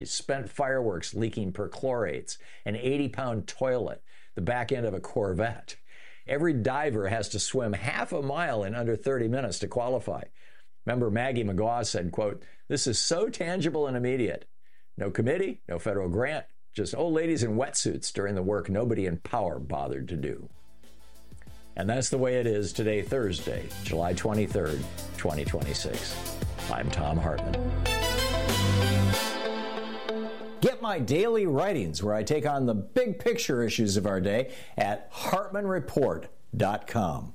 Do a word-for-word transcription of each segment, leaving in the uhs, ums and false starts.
spent fireworks leaking perchlorates, an eighty-pound toilet, the back end of a Corvette. Every diver has to swim half a mile in under thirty minutes to qualify. Member Maggie McGaw said, quote, "This is so tangible and immediate. No committee, no federal grant, just old ladies in wetsuits doing the work nobody in power bothered to do." And that's the way it is today, Thursday, July twenty-third, twenty twenty-six. I'm Thom Hartmann. Get my daily writings where I take on the big picture issues of our day at hartmann report dot com.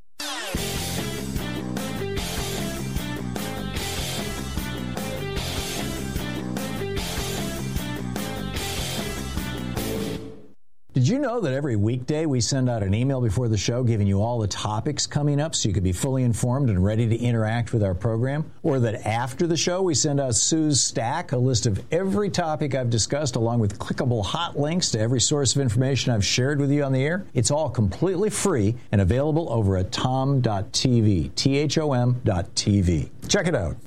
Did you know that every weekday we send out an email before the show giving you all the topics coming up so you can be fully informed and ready to interact with our program? Or that after the show we send out Sue's Stack, a list of every topic I've discussed along with clickable hot links to every source of information I've shared with you on the air? It's all completely free and available over at thom dot t v, T H O M dot T V. Check it out.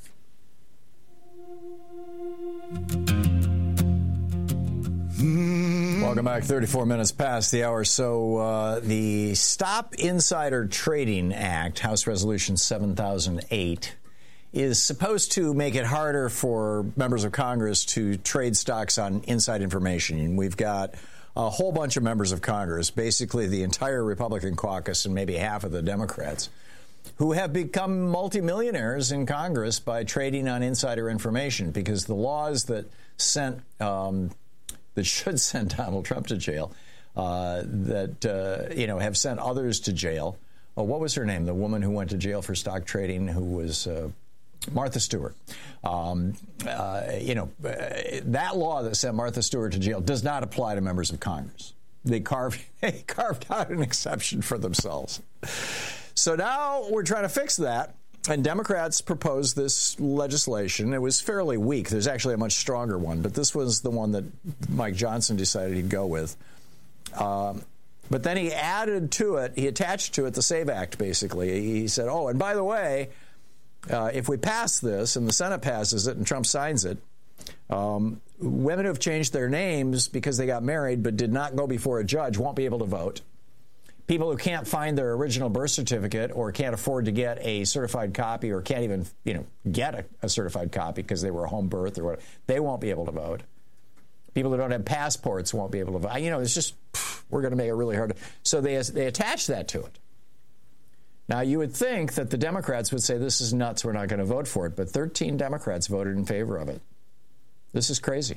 Welcome back. thirty-four minutes past the hour. So uh, the Stop Insider Trading Act, House Resolution seven thousand eight, is supposed to make it harder for members of Congress to trade stocks on inside information. And we've got a whole bunch of members of Congress, basically the entire Republican caucus and maybe half of the Democrats, who have become multimillionaires in Congress by trading on insider information, because the laws that sent um, that should send Donald Trump to jail, uh, that, uh, you know, have sent others to jail. Oh, what was her name? The woman who went to jail for stock trading, who was uh, Martha Stewart. Um, uh, you know, uh, that law that sent Martha Stewart to jail does not apply to members of Congress. They carved, they carved out an exception for themselves. So now we're trying to fix that. And Democrats proposed this legislation. It was fairly weak. There's actually a much stronger one, but this was the one that Mike Johnson decided he'd go with. Um, but then he added to it, he attached to it the SAVE Act, basically. He said, oh, and by the way, uh, if we pass this and the Senate passes it and Trump signs it, um, women who have changed their names because they got married but did not go before a judge won't be able to vote. People who can't find their original birth certificate or can't afford to get a certified copy or can't even, you know, get a, a certified copy because they were a home birth or whatever, they won't be able to vote. People who don't have passports won't be able to vote. You know, it's just, we're going to make it really hard. So they they attach that to it. Now, you would think that the Democrats would say, this is nuts, we're not going to vote for it. But thirteen Democrats voted in favor of it. This is crazy.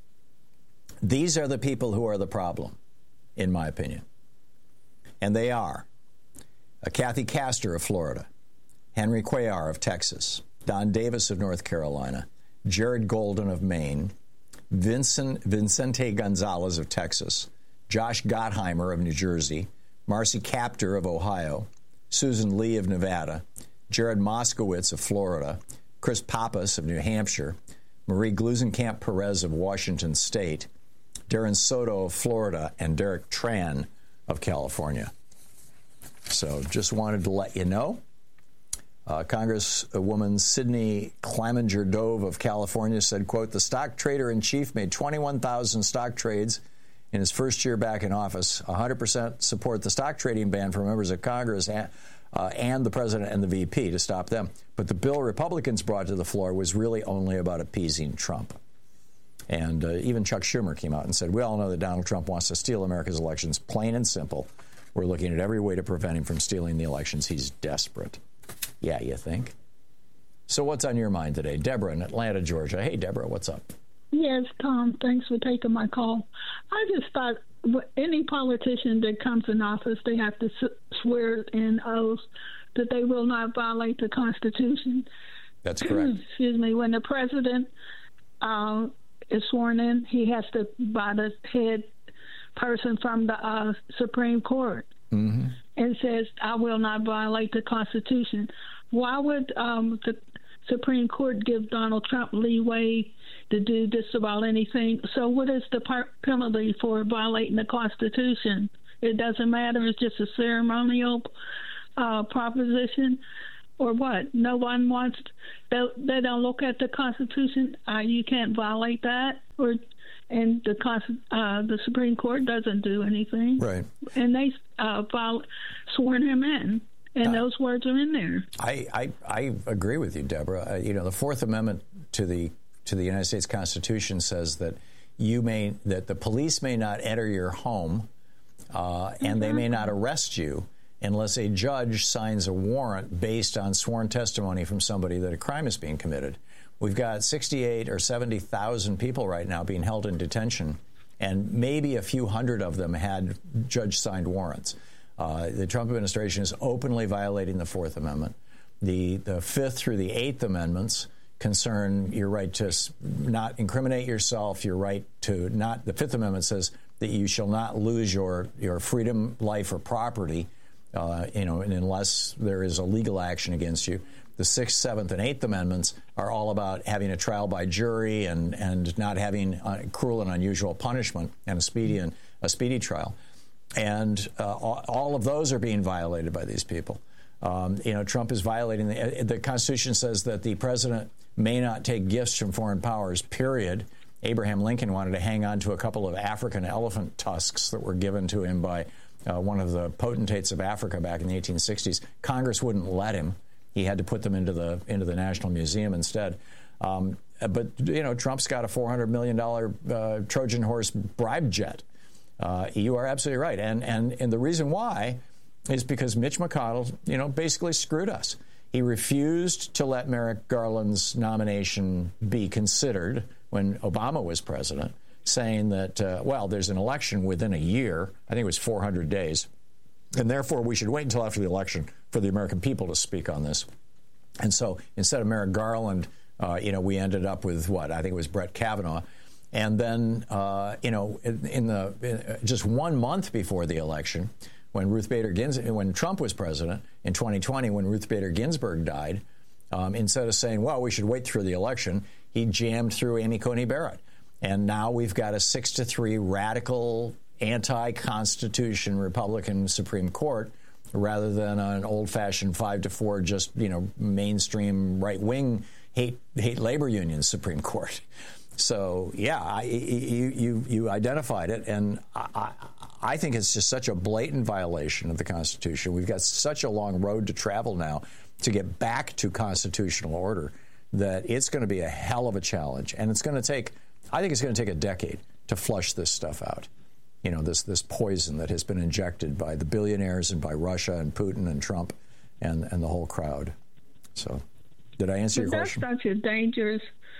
These are the people who are the problem, in my opinion. And they are uh, Kathy Castor of Florida, Henry Cuellar of Texas, Don Davis of North Carolina, Jared Golden of Maine, Vincent Vicente Gonzalez of Texas, Josh Gottheimer of New Jersey, Marcy Kaptur of Ohio, Susan Lee of Nevada, Jared Moskowitz of Florida, Chris Pappas of New Hampshire, Marie Gluesenkamp Perez of Washington State, Darren Soto of Florida, and Derek Tran of California. So just wanted to let you know. Uh, Congresswoman Sidney Clemenger Dove of California said, quote, the stock trader in chief made twenty-one thousand stock trades in his first year back in office. one hundred percent support the stock trading ban for members of Congress and, uh, and the president and the V P to stop them. But the bill Republicans brought to the floor was really only about appeasing Trump. And uh, even Chuck Schumer came out and said, we all know that Donald Trump wants to steal America's elections, plain and simple. We're looking at every way to prevent him from stealing the elections. He's desperate. Yeah, you think? So what's on your mind today? Deborah in Atlanta, Georgia. Hey, Deborah, what's up? Yes, Tom, thanks for taking my call. I just thought any politician that comes in office, they have to swear in oath that they will not violate the Constitution. That's correct. Excuse me. When the president uh, is sworn in, he has to, by the head person from the uh, Supreme Court, mm-hmm. and says, I will not violate the Constitution. Why would um, the Supreme Court give Donald Trump leeway to do just about anything? So what is the par- penalty for violating the Constitution? It doesn't matter. It's just a ceremonial uh, proposition. Or what? No one wants, they, they don't look at the Constitution. Uh, you can't violate that. or and the uh, the Supreme Court doesn't do anything. Right. And they uh, filed, sworn him in, and uh, those words are in there. I, I, I agree with you, Deborah. Uh, you know, the Fourth Amendment to the to the United States Constitution says that you may that the police may not enter your home, uh, and mm-hmm. they may not arrest you unless a judge signs a warrant based on sworn testimony from somebody that a crime is being committed. We've got sixty-eight or seventy thousand people right now being held in detention, and maybe a few hundred of them had judge-signed warrants. Uh, the Trump administration is openly violating the Fourth Amendment. The, the Fifth through the Eighth Amendments concern your right to not incriminate yourself, your right to not, the Fifth Amendment says that you shall not lose your, your freedom, life, or property, uh, you know, and unless there is a legal action against you. The Sixth, Seventh, and Eighth Amendments are all about having a trial by jury and, and not having uh, cruel and unusual punishment and a speedy and a speedy trial. And uh, all of those are being violated by these people. Um, you know, Trump is violating the, the Constitution says that the president may not take gifts from foreign powers, period. Abraham Lincoln wanted to hang on to a couple of African elephant tusks that were given to him by uh, one of the potentates of Africa back in the eighteen sixties. Congress wouldn't let him. He had to put them into the into the National Museum instead. Um, but, you know, Trump's got a four hundred million dollars uh, Trojan horse bribe jet. Uh, you are absolutely right. And, and and the reason why is because Mitch McConnell, you know, basically screwed us. He refused to let Merrick Garland's nomination be considered when Obama was president, saying that, uh, well, there's an election within a year. I think it was four hundred days. And therefore, we should wait until after the election for the American people to speak on this. And so instead of Merrick Garland, uh, you know, we ended up with what? I think it was Brett Kavanaugh. And then, uh, you know, in, in the in just one month before the election, when Ruth Bader Ginsburg, when Trump was president in twenty twenty, when Ruth Bader Ginsburg died, um, instead of saying, well, we should wait through the election, he jammed through Amy Coney Barrett. And now we've got a six to three radical anti-Constitution Republican Supreme Court rather than an old-fashioned five to four, just, you know, mainstream right-wing hate hate labor union Supreme Court. So, yeah, I, you, you you identified it, and I, I think it's just such a blatant violation of the Constitution. We've got such a long road to travel now to get back to constitutional order that it's going to be a hell of a challenge, and it's going to take, I think it's going to take a decade to flush this stuff out. You know, this this poison that has been injected by the billionaires and by Russia and Putin and Trump and, and the whole crowd. So, did I answer but your that's question? That's such a dangerous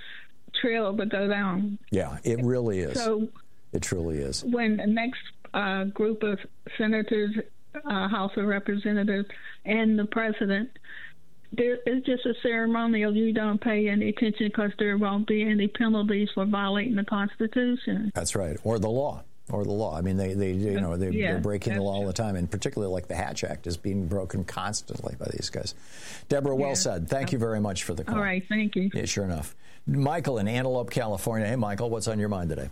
trail to go down. Yeah, it really is. So, it truly is. When the next uh, group of senators, uh, House of Representatives, and the president, there is just a ceremonial. You don't pay any attention because there won't be any penalties for violating the Constitution. That's right, or the law. Or the law. I mean, they, they you know, they, yeah, they're breaking the law all true. the time, and particularly like the Hatch Act is being broken constantly by these guys. Deborah, well yeah. said. Thank you very much for the call. All right, thank you. Yeah, sure enough. Michael in Antelope, California. Hey, Michael, what's on your mind today?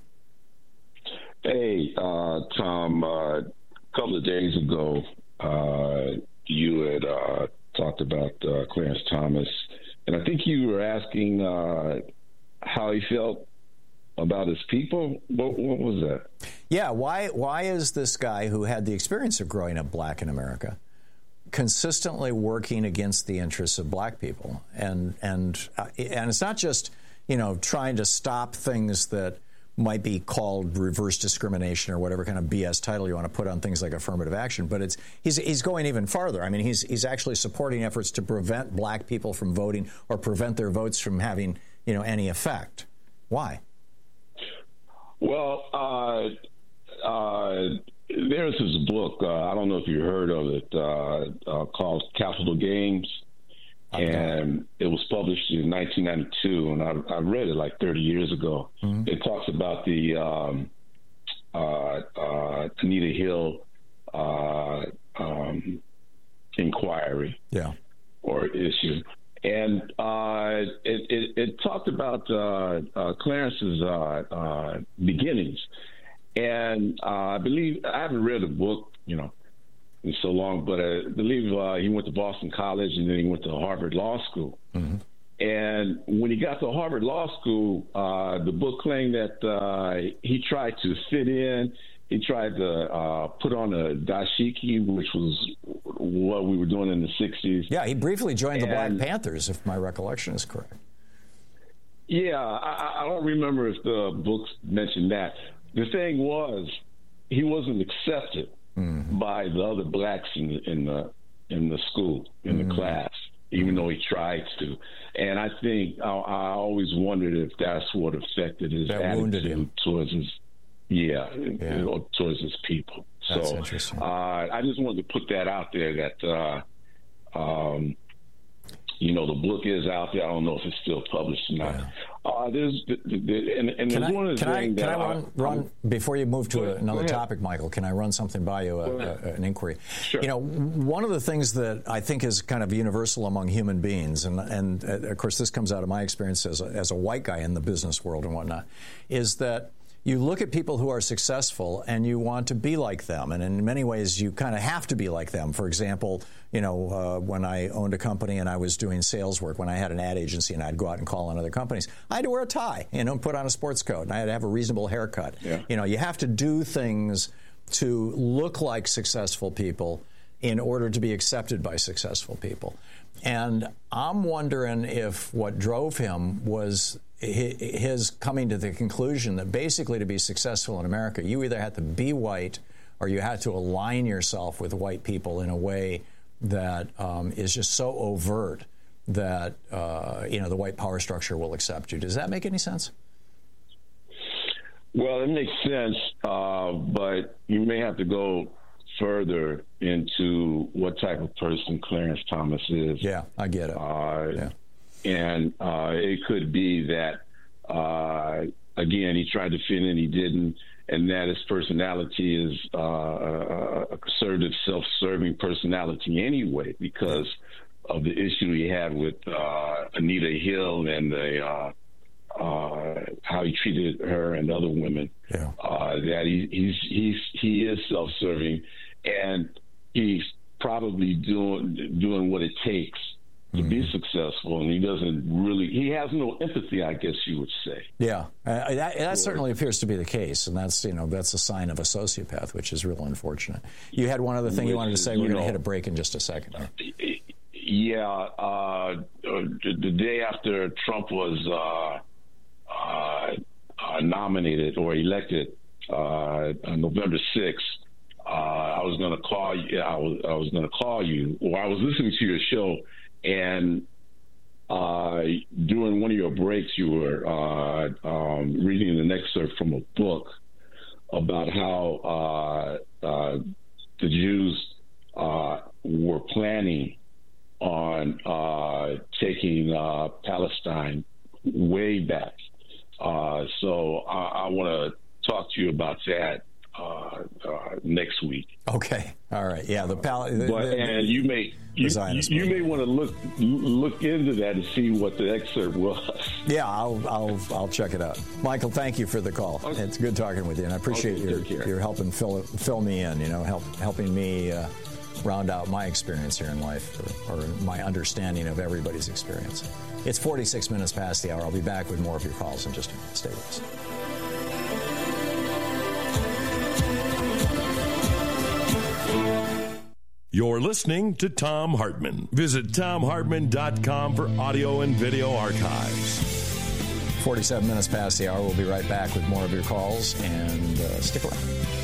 Hey, uh, Tom, uh, a couple of days ago, uh, you had uh, talked about uh, Clarence Thomas, and I think you were asking uh, how he felt about his people. What, what was that? Yeah, why why is this guy who had the experience of growing up black in America consistently working against the interests of black people? And and uh, and it's not just, you know, trying to stop things that might be called reverse discrimination or whatever kind of B S title you want to put on things like affirmative action, but it's he's he's going even farther. I mean, he's he's actually supporting efforts to prevent black people from voting or prevent their votes from having, you know, any effect. Why? Well, uh, uh, there's this book, uh, I don't know if you heard of it, uh, uh, called Capital Games, okay. and it was published in nineteen ninety-two, and I, I read it like thirty years ago. Mm-hmm. It talks about the um, uh, uh, Anita Hill uh, um, inquiry yeah. or issue. And uh, it, it, it talked about uh, uh, Clarence's uh, uh, beginnings. And uh, I believe, I haven't read the book, you know, in so long, but I believe uh, he went to Boston College and then he went to Harvard Law School. Mm-hmm. And when he got to Harvard Law School, uh, the book claimed that uh, he tried to fit in. He tried to uh, put on a dashiki, which was what we were doing in the sixties. Yeah, he briefly joined and, the Black Panthers, if my recollection is correct. Yeah, I, I don't remember if the books mentioned that. The thing was, he wasn't accepted mm-hmm. by the other blacks in the in the, in the school, in mm-hmm. the class, even mm-hmm. though he tried to. And I think I, I always wondered if that's what affected his that wounded attitude him. towards his, yeah, yeah. You know, towards his people. That's so interesting. Uh, I just wanted to put that out there that, uh, um, you know, the book is out there. I don't know if it's still published or not. Yeah. Uh, there's, the, the, and, and there's I, one of the can things I, that can I run, I, run before you move to ahead, another topic, Michael? Can I run something by you, a, a, an inquiry? Sure. You know, one of the things that I think is kind of universal among human beings, and, and uh, of course this comes out of my experience as a, as a white guy in the business world and whatnot, is that you look at people who are successful and you want to be like them. And in many ways, you kind of have to be like them. For example, you know, uh, when I owned a company and I was doing sales work, when I had an ad agency and I'd go out and call on other companies, I had to wear a tie, you know, and put on a sports coat, and I had to have a reasonable haircut. Yeah. You know, you have to do things to look like successful people in order to be accepted by successful people. And I'm wondering if what drove him was his coming to the conclusion that basically to be successful in America, you either had to be white or you had to align yourself with white people in a way that um, is just so overt that, uh, you know, the white power structure will accept you. Does that make any sense? Well, it makes sense, uh, but you may have to go further into what type of person Clarence Thomas is. Yeah, I get it. Uh, yeah. And uh, it could be that, uh, again, he tried to fit in, he didn't, and that his personality is uh, a conservative, self-serving personality anyway, because of the issue he had with uh, Anita Hill and the uh, uh, how he treated her and other women. Yeah. Uh, that he, he's he's he is self-serving, and he's probably doing doing what it takes to mm-hmm. be successful, and he doesn't really, he has no empathy, I guess you would say. Yeah, uh, that, that certainly appears to be the case, and that's, you know, that's a sign of a sociopath, which is real unfortunate. You had one other thing which you wanted to say. We're going to hit a break in just a second. Yeah, uh, the, the day after Trump was uh, uh, uh, nominated or elected, uh, on November sixth, uh, I was going to call you. I was, I was going to call you, or I was listening to your show. And uh, during one of your breaks, you were uh, um, reading an excerpt from a book about how uh, uh, the Jews uh, were planning on uh, taking uh, Palestine way back. Uh, so I, I want to talk to you about that uh, uh, next week. Okay. All right. Yeah. The, pal- the, but, the and you may you, you may want to look look into that and see what the excerpt was. Yeah, I'll I'll I'll check it out. Michael, thank you for the call. Okay. It's good talking with you, and I appreciate okay, your your helping fill fill me in. You know, help helping me uh, round out my experience here in life, or, or my understanding of everybody's experience. It's forty-six minutes past the hour. I'll be back with more of your calls in just a minute. Stay with us. You're listening to Thom Hartmann. Visit Thom Hartmann dot com for audio and video archives. forty-seven minutes past the hour. We'll be right back with more of your calls, and uh, stick around.